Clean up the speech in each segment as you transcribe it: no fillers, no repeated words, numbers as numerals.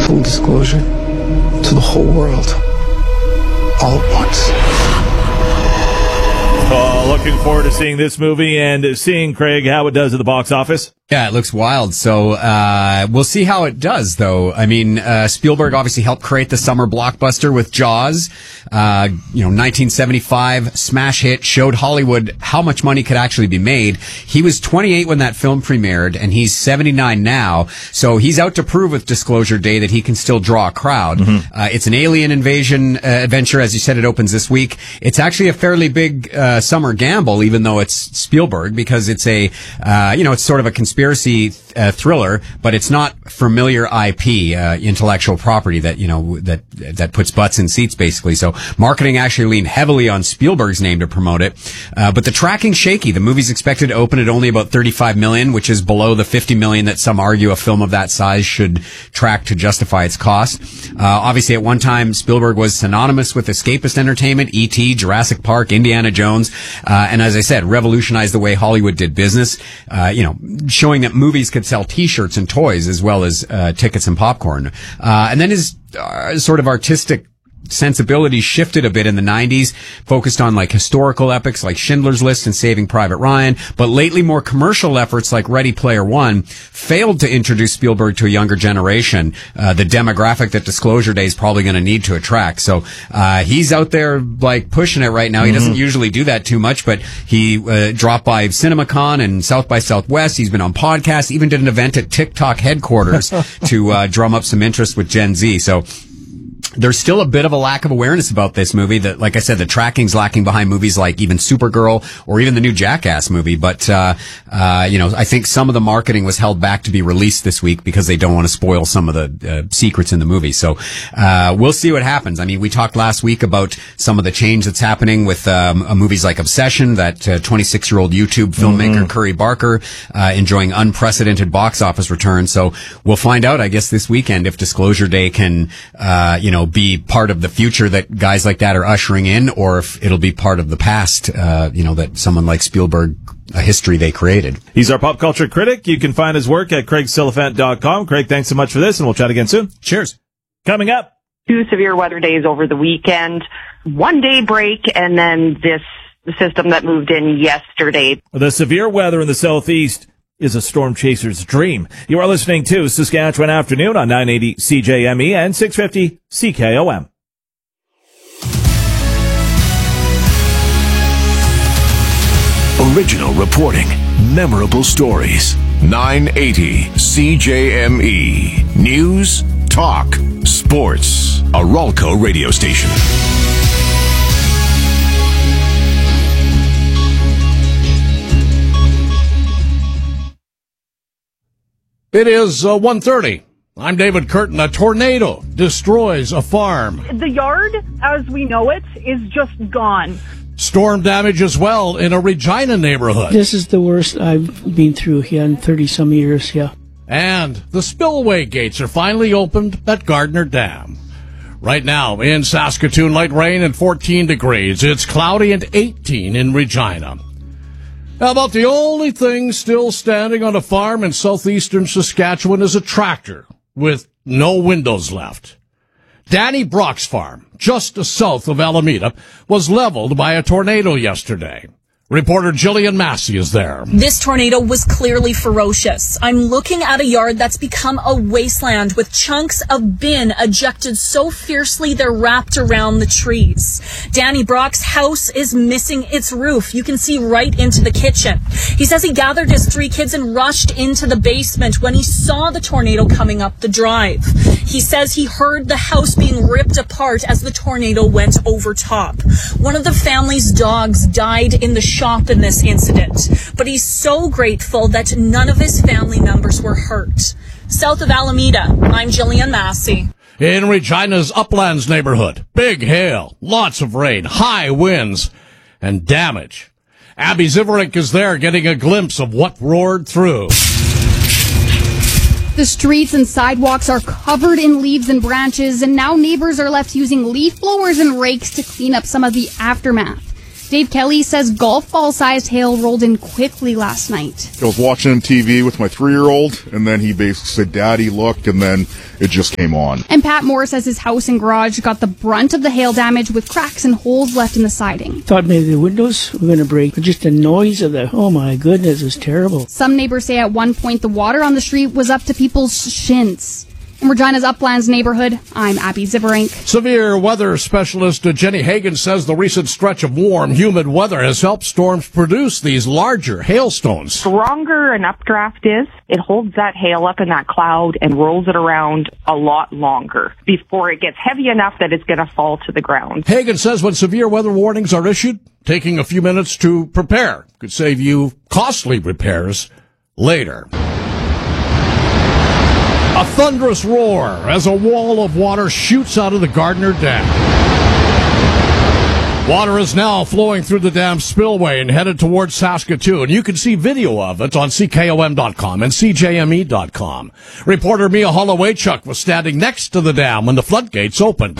full disclosure to the whole world all at once. Looking forward to seeing this movie and seeing, Craig, how it does at the box office. Yeah, it looks wild. So, we'll see how it does, though. I mean, Spielberg obviously helped create the summer blockbuster with Jaws. 1975 smash hit, showed Hollywood how much money could actually be made. He was 28 when that film premiered, and he's 79 now. So he's out to prove with Disclosure Day that he can still draw a crowd. Mm-hmm. It's an alien invasion adventure. As you said, it opens this week. It's actually a fairly big summer gamble, even though it's Spielberg, because it's it's sort of a conspiracy thriller, but it's not familiar IP, intellectual property that puts butts in seats, basically. So marketing actually leaned heavily on Spielberg's name to promote it. But the tracking's shaky. The movie's expected to open at only about $35 million, which is below the $50 million that some argue a film of that size should track to justify its cost. Obviously, at one time, Spielberg was synonymous with escapist entertainment, E.T., Jurassic Park, Indiana Jones, and as I said, revolutionized the way Hollywood did business, showing that movies could sell T-shirts and toys as well as tickets and popcorn. And then his sort of artistic sensibility shifted a bit in the 90s, focused on like historical epics like Schindler's List and Saving Private Ryan, but lately more commercial efforts like Ready Player One failed to introduce Spielberg to a younger generation, the demographic that Disclosure Day is probably going to need to attract. So he's out there like pushing it right now. He doesn't usually do that too much, but he dropped by CinemaCon and South by Southwest. He's been on podcasts, even did an event at TikTok headquarters to drum up some interest with Gen Z. So there's still a bit of a lack of awareness about this movie. That, like I said, the tracking's lacking behind movies like even Supergirl or even the new Jackass movie. But, I think some of the marketing was held back to be released this week because they don't want to spoil some of the secrets in the movie. So, we'll see what happens. I mean, we talked last week about some of the change that's happening with, movies like Obsession, that 26-year-old YouTube filmmaker Curry Barker, enjoying unprecedented box office returns. So we'll find out, I guess, this weekend if Disclosure Day can, be part of the future that guys like that are ushering in, or if it'll be part of the past, that someone like Spielberg, a history they created. He's our pop culture critic. You can find his work at CraigSillifant.com. Craig, thanks so much for this, and we'll chat again soon. Cheers. Coming up. 2 severe weather days over the weekend, 1 day break, and then this system that moved in yesterday. The severe weather in the southeast is a storm chaser's dream. You are listening to Saskatchewan Afternoon on 980 CJME and 650 CKOM. Original reporting, memorable stories. 980 CJME. News, talk, sports. A Ralco radio station. It is 1:30. I'm David Curtin. A tornado destroys a farm. The yard, as we know it, is just gone. Storm damage as well in a Regina neighborhood. This is the worst I've been through here in 30-some years here. And the spillway gates are finally opened at Gardner Dam. Right now in Saskatoon, light rain and 14 degrees. It's cloudy and 18 in Regina. How about the only thing still standing on a farm in southeastern Saskatchewan is a tractor with no windows left. Danny Brock's farm, just south of Alameda, was leveled by a tornado yesterday. Reporter Jillian Massey is there. This tornado was clearly ferocious. I'm looking at a yard that's become a wasteland with chunks of bin ejected so fiercely they're wrapped around the trees. Danny Brock's house is missing its roof. You can see right into the kitchen. He says he gathered his 3 kids and rushed into the basement when he saw the tornado coming up the drive. He says he heard the house being ripped apart as the tornado went over top. One of the family's dogs died in the shop in this incident, but he's so grateful that none of his family members were hurt. South of Alameda, I'm Jillian Massey. In Regina's Uplands neighborhood, big hail, lots of rain, high winds, and damage. Abby Ziverink is there getting a glimpse of what roared through. The streets and sidewalks are covered in leaves and branches, and now neighbors are left using leaf blowers and rakes to clean up some of the aftermath. Dave Kelly says golf ball-sized hail rolled in quickly last night. I was watching TV with my 3-year-old, and then he basically said, "Daddy, look," and then it just came on. And Pat Moore says his house and garage got the brunt of the hail damage with cracks and holes left in the siding. Thought maybe the windows were going to break. But just the noise of the, oh my goodness, it was terrible. Some neighbors say at one point the water on the street was up to people's shins. In Regina's Uplands neighborhood, I'm Abby Ziberink. Severe weather specialist Jenny Hagan says the recent stretch of warm, humid weather has helped storms produce these larger hailstones. Stronger an updraft is, it holds that hail up in that cloud and rolls it around a lot longer before it gets heavy enough that it's going to fall to the ground. Hagan says when severe weather warnings are issued, taking a few minutes to prepare could save you costly repairs later. A thunderous roar as a wall of water shoots out of the Gardner Dam. Water is now flowing through the dam spillway and headed towards Saskatoon. You can see video of it on CKOM.com and CJME.com. Reporter Mia Holowaychuk was standing next to the dam when the floodgates opened.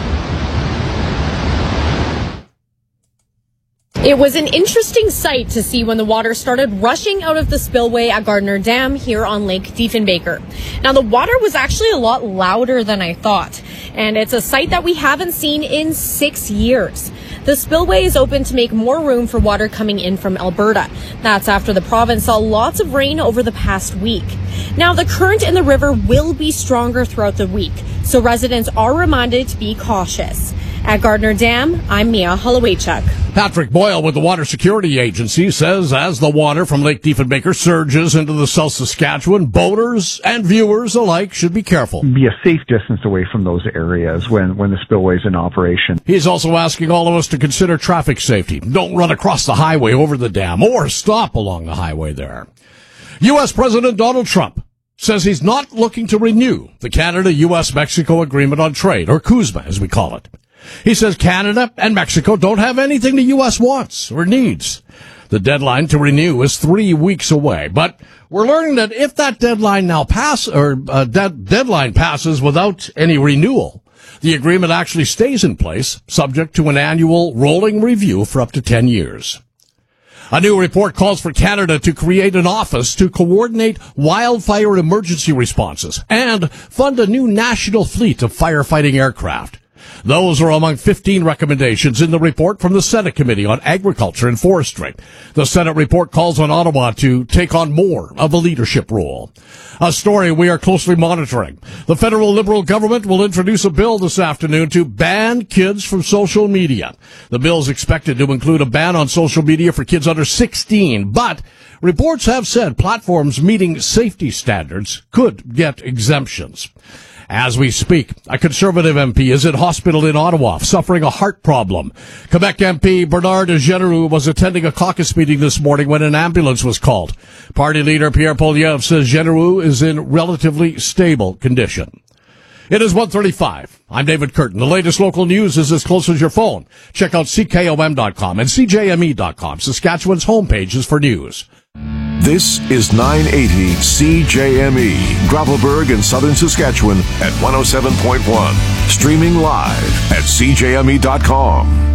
It was an interesting sight to see when the water started rushing out of the spillway at Gardner Dam here on Lake Diefenbaker. Now, the water was actually a lot louder than I thought, and it's a sight that we haven't seen in 6 years. The spillway is open to make more room for water coming in from Alberta. That's after the province saw lots of rain over the past week. Now, the current in the river will be stronger throughout the week, so residents are reminded to be cautious. At Gardner Dam, I'm Mia Holowaychuk. Patrick Boyle with the Water Security Agency says as the water from Lake Diefenbaker surges into the South Saskatchewan, boaters and viewers alike should be careful. Be a safe distance away from those areas when the spillway is in operation. He's also asking all of us to consider traffic safety. Don't run across the highway over the dam or stop along the highway there. U.S. President Donald Trump says he's not looking to renew the Canada-U.S.-Mexico Agreement on Trade, or CUSMA as we call it. He says Canada and Mexico don't have anything the U.S. wants or needs. The deadline to renew is 3 weeks away, but we're learning that if that deadline deadline passes without any renewal, the agreement actually stays in place, subject to an annual rolling review for up to 10 years. A new report calls for Canada to create an office to coordinate wildfire emergency responses and fund a new national fleet of firefighting aircraft. Those are among 15 recommendations in the report from the Senate Committee on Agriculture and Forestry. The Senate report calls on Ottawa to take on more of a leadership role. A story we are closely monitoring. The federal Liberal government will introduce a bill this afternoon to ban kids from social media. The bill is expected to include a ban on social media for kids under 16, but reports have said platforms meeting safety standards could get exemptions. As we speak, a Conservative MP is in hospital in Ottawa, suffering a heart problem. Quebec MP Bernard Genereux was attending a caucus meeting this morning when an ambulance was called. Party leader Pierre Poilievre says Genereux is in relatively stable condition. It is 1:35. I'm David Curtin. The latest local news is as close as your phone. Check out CKOM.com and CJME.com, Saskatchewan's homepages for news. This is 980 CJME, Gravelburg in southern Saskatchewan at 107.1. Streaming live at CJME.com.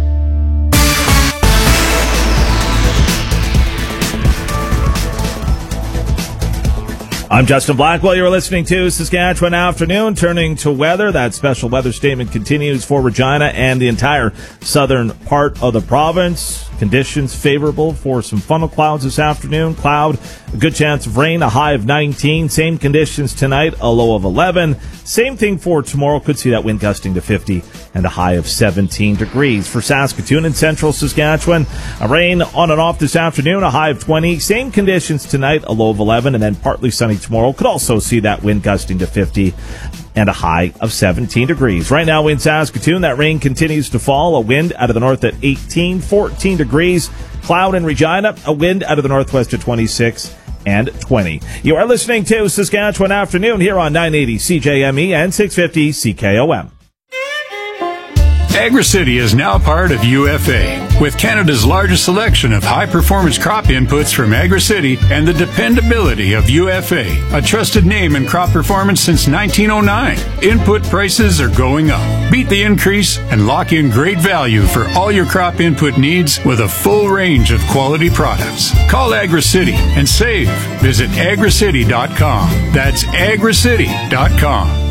I'm Justin Blackwell. You're listening to Saskatchewan Afternoon. Turning to weather, that special weather statement continues for Regina and the entire southern part of the province. Conditions favorable for some funnel clouds this afternoon. Cloud, a good chance of rain, a high of 19. Same conditions tonight, a low of 11. Same thing for tomorrow. Could see that wind gusting to 50 and a high of 17 degrees. For Saskatoon and central Saskatchewan, a rain on and off this afternoon, a high of 20. Same conditions tonight, a low of 11, and then partly sunny tomorrow. Could also see that wind gusting to 50 and a high of 17 degrees. Right now in Saskatoon, that rain continues to fall. A wind out of the north at 18, 14 degrees. Cloud in Regina, a wind out of the northwest at 26 and 20. You are listening to Saskatchewan Afternoon here on 980 CJME and 650 CKOM. AgriCity is now part of UFA, with Canada's largest selection of high-performance crop inputs from AgriCity and the dependability of UFA, a trusted name in crop performance since 1909. Input prices are going up. Beat the increase and lock in great value for all your crop input needs with a full range of quality products. Call AgriCity and save. Visit agricity.com. That's agricity.com.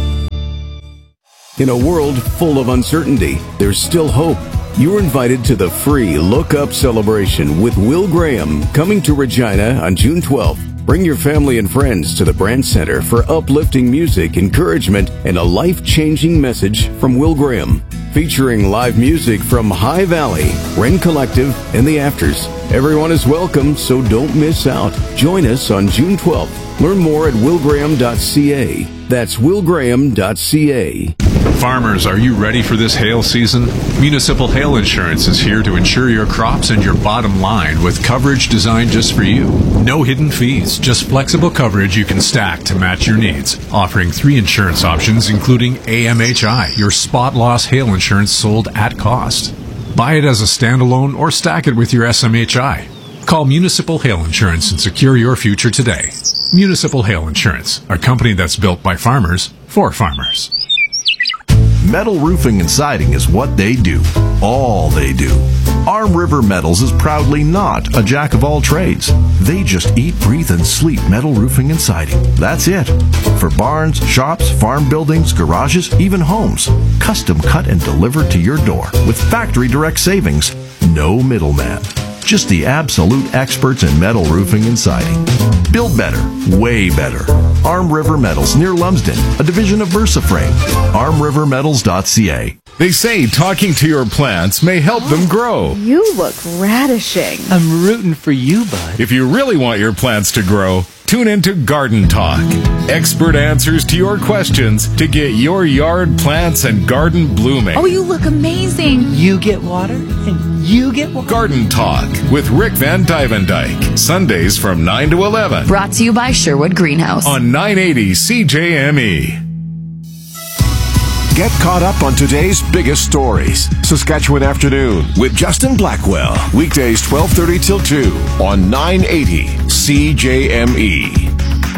In a world full of uncertainty, there's still hope. You're invited to the free Look Up celebration with Will Graham, coming to Regina on June 12th. Bring your family and friends to the Brand Center for uplifting music, encouragement, and a life-changing message from Will Graham. Featuring live music from High Valley, Wren Collective, and The Afters. Everyone is welcome, so don't miss out. Join us on June 12th. Learn more at willgraham.ca. That's willgraham.ca. Farmers, are you ready for this hail season? Municipal Hail Insurance is here to insure your crops and your bottom line with coverage designed just for you. No hidden fees, just flexible coverage you can stack to match your needs. Offering 3 insurance options, including AMHI, your spot loss hail insurance sold at cost. Buy it as a standalone or stack it with your SMHI. Call Municipal Hail Insurance and secure your future today. Municipal Hail Insurance, a company that's built by farmers for farmers. Metal roofing and siding is what they do. All they do. Arm River Metals is proudly not a jack of all trades. They just eat, breathe, and sleep metal roofing and siding. That's it. For barns, shops, farm buildings, garages, even homes. Custom cut and delivered to your door with factory direct savings. No middleman. Just the absolute experts in metal roofing and siding. Build better, way better. Arm River Metals near Lumsden, a division of VersaFrame. ArmRiverMetals.ca. They say talking to your plants may help them grow. You look radishing. I'm rooting for you, bud. If you really want your plants to grow, tune into Garden Talk. Expert answers to your questions to get your yard plants and garden blooming. Oh, you look amazing. You get water and you get water. Garden Talk with Rick Van Dyke. Sundays from 9 to 11. Brought to you by Sherwood Greenhouse. On 980 CJME. Get caught up on today's biggest stories. Saskatchewan Afternoon with Justin Blackwell. Weekdays 12:30 till 2 on 980 CJME.